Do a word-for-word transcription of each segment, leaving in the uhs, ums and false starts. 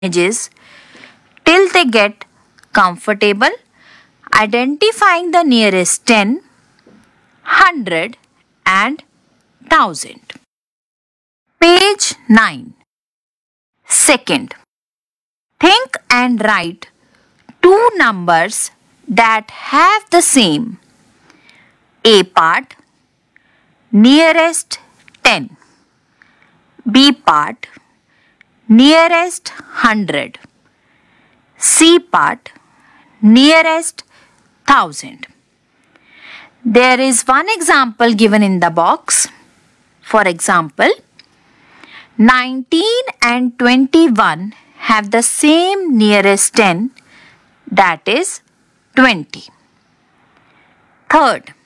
images till they get comfortable identifying the nearest ten, one hundred and one thousand. Page nine. Second, think and write two numbers that have the same A part, nearest ten, B part, nearest one hundred, C part, nearest one thousand. There is one example given in the box. For example, nineteen and twenty-one have the same nearest ten, that is twenty. Third,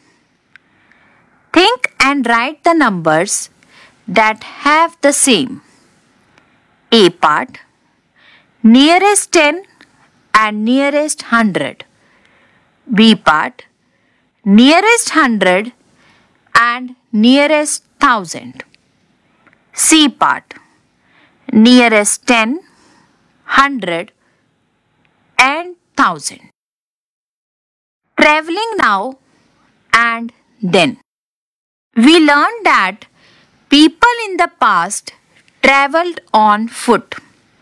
think and write the numbers that have the same A part, nearest ten and nearest one hundred, B part, nearest one hundred and nearest one thousand, C part, nearest ten, one hundred and one thousand. Traveling now and then. We learned that people in the past traveled on foot,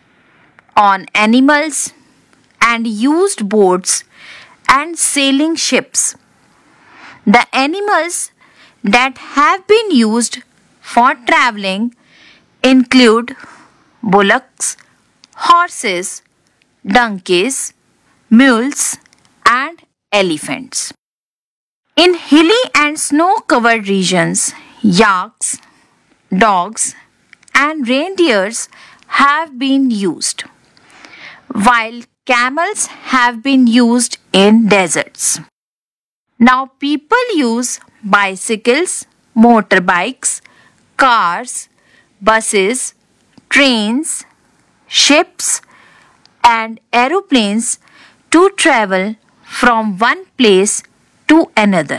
on animals, and used boats and sailing ships. The animals that have been used for traveling include bullocks, horses, donkeys, mules, and elephants. In hilly and snow-covered regions, yaks, dogs, and reindeers have been used, while camels have been used in deserts. Now people use bicycles, motorbikes, cars, buses, trains, ships, and aeroplanes to travel from one place to another.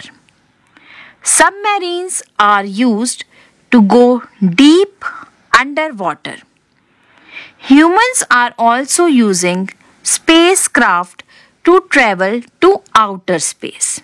Submarines are used to go deep underwater. Humans are also using spacecraft to travel to outer space.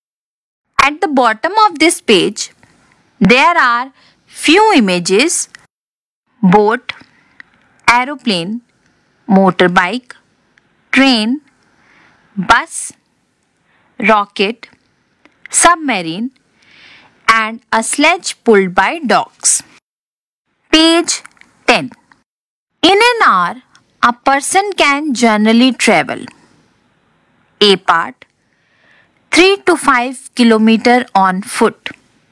At the bottom of this page, there are few images: boat, aeroplane, motorbike, train, bus, rocket, submarine, and a sledge pulled by dogs. Page ten. In an hour, a person can generally travel A part, three to five kilometers on foot,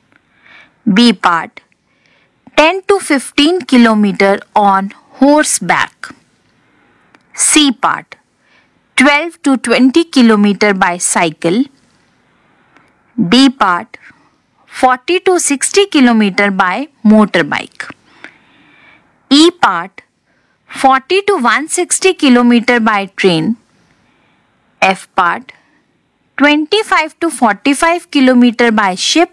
B part, ten to fifteen kilometers on horseback, C part, twelve to twenty kilometers by cycle, D part, forty to sixty kilometers by motorbike, E part, forty to one hundred sixty kilometers by train, F part, twenty-five to forty-five kilometers by ship,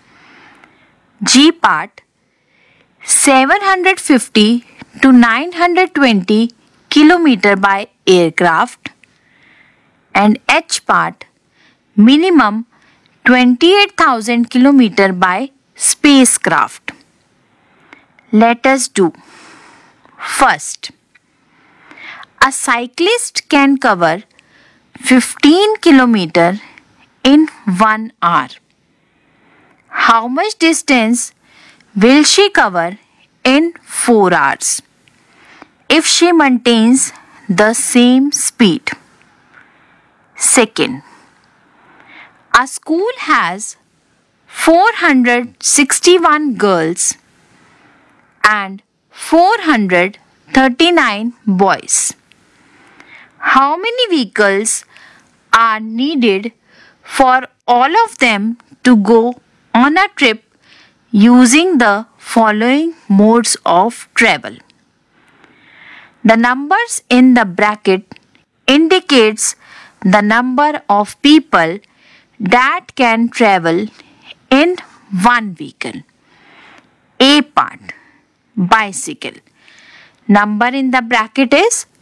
G part, seven hundred fifty to nine hundred twenty kilometers by aircraft, and H part, minimum twenty-eight thousand kilometers by spacecraft. Let us do. First, a cyclist can cover fifteen kilometers in one hour. How much distance will she cover in four hours if she maintains the same speed? Second, a school has four hundred sixty-one girls and four hundred thirty-nine boys. How many vehicles are needed for all of them to go on a trip using the following modes of travel? The numbers in the bracket indicates the number of people that can travel in one vehicle. A part, bicycle. Number in the bracket is